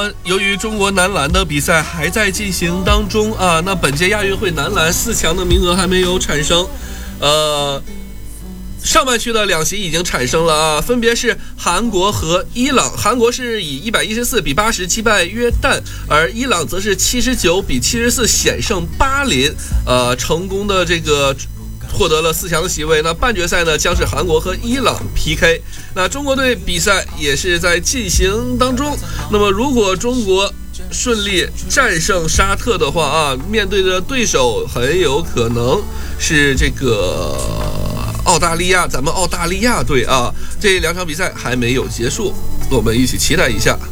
由于中国男篮的比赛还在进行当中啊，那本届亚运会男篮4强的名额还没有产生，上半区的2席已经产生了啊，分别是韩国和伊朗。韩国是以114比80击败约旦，而伊朗则是79比74险胜巴林，成功的这个获得了4强的席位。那半决赛呢，将是韩国和伊朗 PK。那中国队比赛也是在进行当中。那么如果中国顺利战胜沙特的话啊，面对的对手很有可能是这个澳大利亚，咱们澳大利亚队啊。这2场比赛还没有结束，我们一起期待一下。